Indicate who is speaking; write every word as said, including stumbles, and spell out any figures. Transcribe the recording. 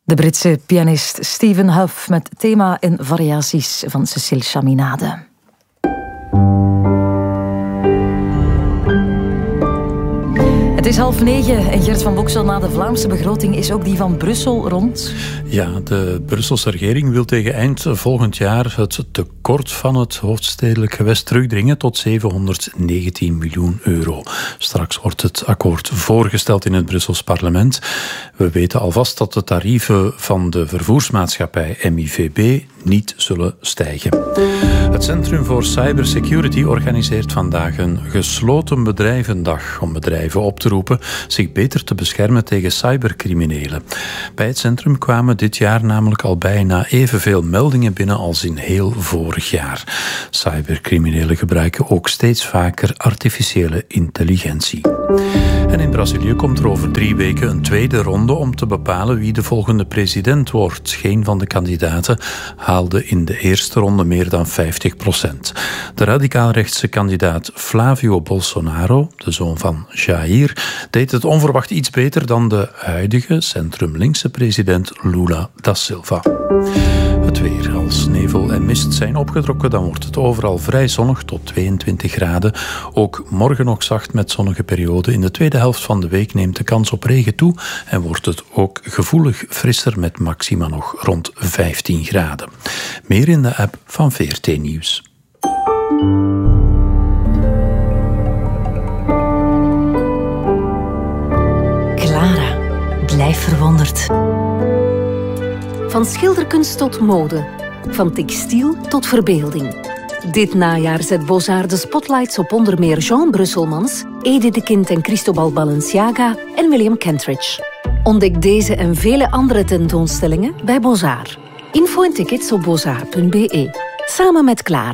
Speaker 1: De Britse pianist Stephen Huff met thema en variaties van Cécile Chaminade. Het is half negen en Gert van Boksel, na de Vlaamse begroting is ook die van Brussel rond.
Speaker 2: Ja, de Brusselse regering wil tegen eind volgend jaar het tekort van het hoofdstedelijk gewest terugdringen tot zevenhonderdnegentien miljoen euro. Straks wordt het akkoord voorgesteld in het Brussels parlement. We weten alvast dat de tarieven van de vervoersmaatschappij M I V B niet zullen stijgen. Het Centrum voor Cybersecurity organiseert vandaag een gesloten bedrijvendag om bedrijven op te roepen zich beter te beschermen tegen cybercriminelen. Bij het centrum kwamen dit jaar namelijk al bijna evenveel meldingen binnen als in heel vorig jaar. Cybercriminelen gebruiken ook steeds vaker artificiële intelligentie. En in Brazilië komt er over drie weken een tweede ronde om te bepalen wie de volgende president wordt. Geen van de kandidaten haalde in de eerste ronde meer dan vijftig procent. De radicaal-rechtse kandidaat Flavio Bolsonaro, de zoon van Jair, deed het onverwacht iets beter dan de huidige centrum-linkse president Lula da Silva. Het weer. Als nevel en mist zijn opgetrokken, dan wordt het overal vrij zonnig tot tweeëntwintig graden. Ook morgen nog zacht met zonnige perioden. In de tweede helft van de week neemt de kans op regen toe en wordt het ook gevoelig frisser met maxima nog rond vijftien graden. Meer in de app van V R T Nieuws.
Speaker 3: Clara, blijf verwonderd. Van schilderkunst tot mode, van textiel tot verbeelding. Dit najaar zet Beaux-Arts de spotlights op onder meer Jean Brusselmans, Edith de Kind en Cristobal Balenciaga en William Kentridge. Ontdek deze en vele andere tentoonstellingen bij Beaux-Arts. Info en tickets op beaux arts punt b e. Samen met Clara.